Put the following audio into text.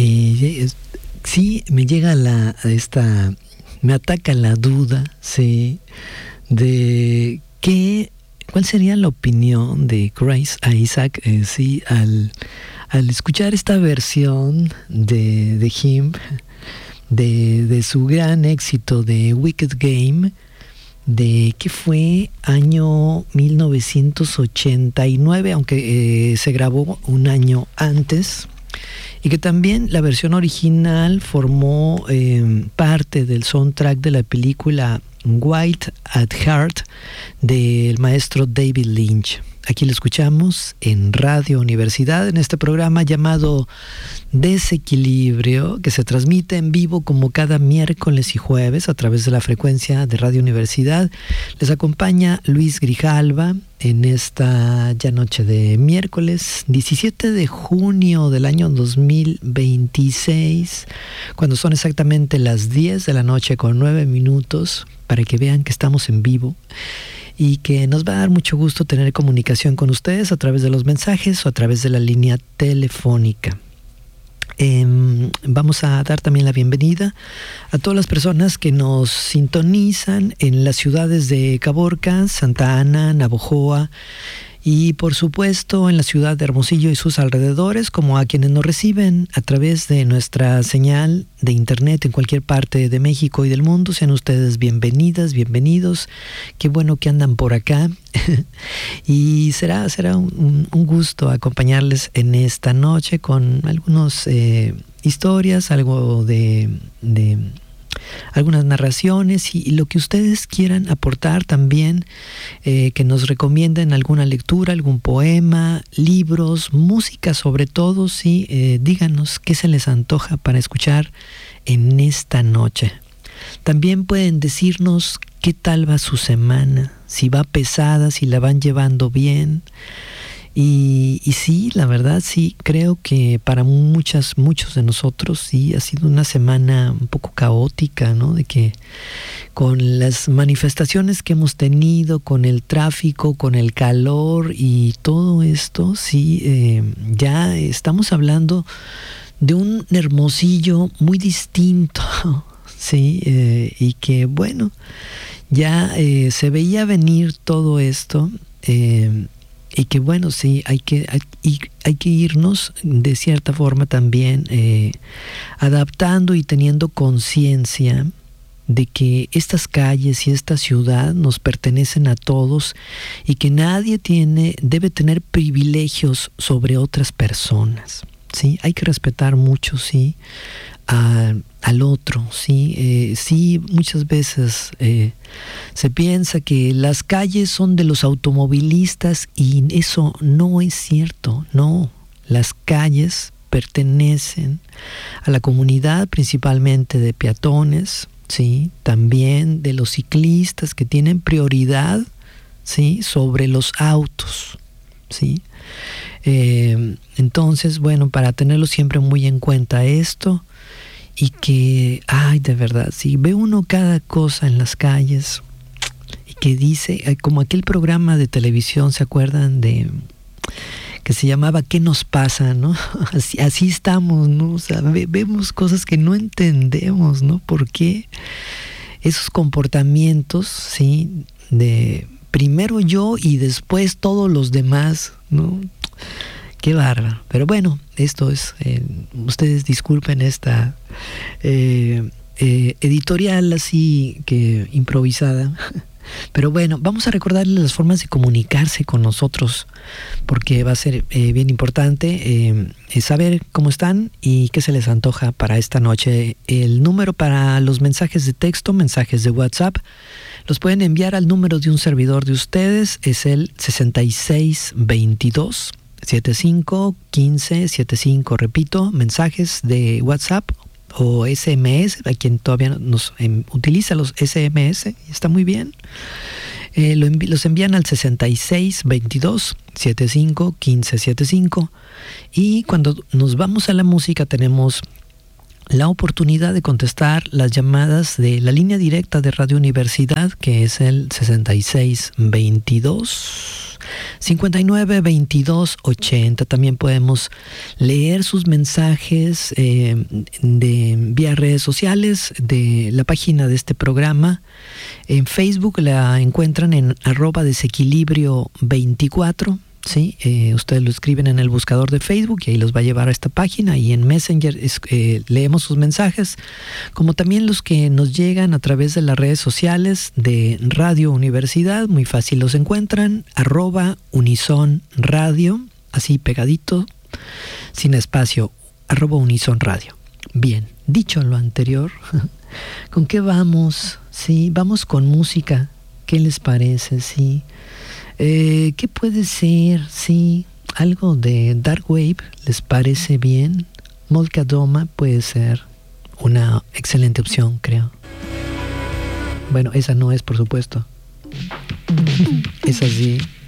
Sí, me llega me ataca la duda, sí, de cuál sería la opinión de Chris Isaak, sí, al escuchar esta versión de Him, de su gran éxito de Wicked Game, de que fue año 1989, aunque se grabó un año antes, y que también la versión original formó parte del soundtrack de la película White at Heart del maestro David Lynch. Aquí lo escuchamos en Radio Universidad, en este programa llamado Desequilibrio, que se transmite en vivo como cada miércoles y jueves a través de la frecuencia de Radio Universidad. Les acompaña Luis Grijalva en esta ya noche de miércoles 17 de junio del año 2026, cuando son exactamente las 10 de la noche con 9 minutos, para que vean que estamos en vivo y que nos va a dar mucho gusto tener comunicación con ustedes a través de los mensajes o a través de la línea telefónica. Vamos a dar también la bienvenida a todas las personas que nos sintonizan en las ciudades de Caborca, Santa Ana, Navojoa y por supuesto en la ciudad de Hermosillo y sus alrededores, como a quienes nos reciben a través de nuestra señal de internet en cualquier parte de México y del mundo. Sean ustedes bienvenidas, bienvenidos. Qué bueno que andan por acá. Y será un gusto acompañarles en esta noche con algunas historias, algo de algunas narraciones y lo que ustedes quieran aportar también, que nos recomienden alguna lectura, algún poema, libros, música sobre todo, sí, díganos qué se les antoja para escuchar en esta noche. También pueden decirnos qué tal va su semana, si va pesada, si la van llevando bien. Y sí, la verdad sí, creo que para muchos de nosotros sí ha sido una semana un poco caótica, ¿no? De que con las manifestaciones que hemos tenido, con el tráfico, con el calor y todo esto, sí, ya estamos hablando de un Hermosillo muy distinto, sí, y que bueno, ya se veía venir todo esto. Y que bueno, sí, hay que irnos de cierta forma también adaptando y teniendo conciencia de que estas calles y esta ciudad nos pertenecen a todos y que nadie debe tener privilegios sobre otras personas, ¿sí? Hay que respetar mucho, sí, al otro, sí. Sí, muchas veces se piensa que las calles son de los automovilistas y eso no es cierto. No, las calles pertenecen a la comunidad, principalmente de peatones, sí, también de los ciclistas que tienen prioridad, sí, sobre los autos, sí. Entonces, bueno, para tenerlo siempre muy en cuenta esto. Y que, ay, de verdad, sí, ve uno cada cosa en las calles y que dice, como aquel programa de televisión, ¿se acuerdan de que se llamaba ¿Qué nos pasa?, ¿no? Así estamos, ¿no? O sea, vemos cosas que no entendemos, ¿no? ¿Por qué esos comportamientos, sí, de primero yo y después todos los demás, ¿no? Qué bárbaro. Pero bueno, esto es, ustedes disculpen esta editorial así que improvisada. Pero bueno, vamos a recordarles las formas de comunicarse con nosotros, porque va a ser bien importante saber cómo están y qué se les antoja para esta noche. El número para los mensajes de texto, mensajes de WhatsApp, los pueden enviar al número de un servidor de ustedes, es el 6622 751575, repito, mensajes de WhatsApp o SMS, a quien todavía nos utiliza los SMS, está muy bien. Los envían al 6622 751575 y cuando nos vamos a la música tenemos la oportunidad de contestar las llamadas de la línea directa de Radio Universidad, que es el 6622 592280. También podemos leer sus mensajes vía redes sociales de la página de este programa. En Facebook la encuentran en @desequilibrio24. Sí, ustedes lo escriben en el buscador de Facebook y ahí los va a llevar a esta página, y en Messenger leemos sus mensajes, como también los que nos llegan a través de las redes sociales de Radio Universidad. Muy fácil los encuentran, @UnisonRadio, así pegadito, sin espacio, @UnisonRadio. Bien, dicho lo anterior, ¿con qué vamos? Sí, vamos con música. ¿Qué les parece? Sí. ¿Qué puede ser? Sí, algo de Dark Wave, ¿les parece bien? Molkadoma puede ser una excelente opción, creo. Bueno, esa no es, por supuesto. Esa sí.